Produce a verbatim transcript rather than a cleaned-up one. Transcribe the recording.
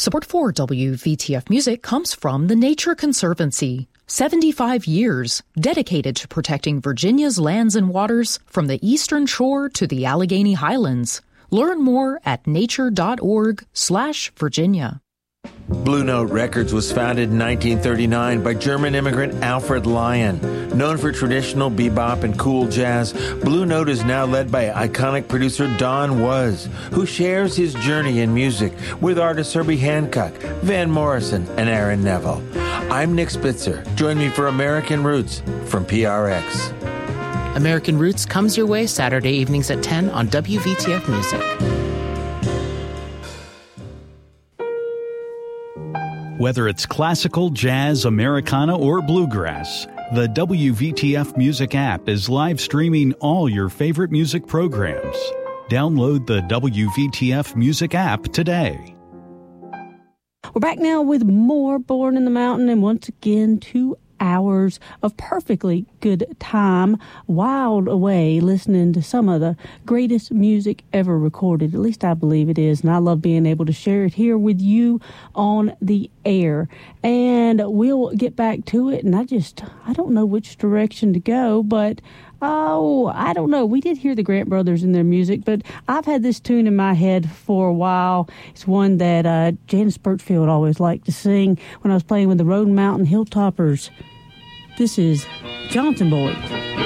Support for W V T F Music comes from the Nature Conservancy. seventy-five years dedicated to protecting Virginia's lands and waters from the eastern shore to the Allegheny Highlands. Learn more at nature.org slash Virginia. Blue Note Records was founded in nineteen thirty-nine by German immigrant Alfred Lion. Known for traditional bebop and cool jazz, Blue Note is now led by iconic producer Don Was, who shares his journey in music with artists Herbie Hancock, Van Morrison, and Aaron Neville. I'm Nick Spitzer. Join me for American Roots from P R X. American Roots comes your way Saturday evenings at ten on W V T F Music. Whether it's classical, jazz, Americana, or bluegrass, the W V T F Music app is live streaming all your favorite music programs. Download the W V T F Music app today. We're back now with more Born in the Mountain, and once again, two hours of perfectly good time, wild away listening to some of the greatest music ever recorded. At least I believe it is, and I love being able to share it here with you on the air. And we'll get back to it, and I just, I don't know which direction to go, but oh, I don't know. We did hear the Grant Brothers in their music, but I've had this tune in my head for a while. It's one that uh, Janice Birchfield always liked to sing when I was playing with the Road Mountain Hilltoppers. This is Johnson Boy.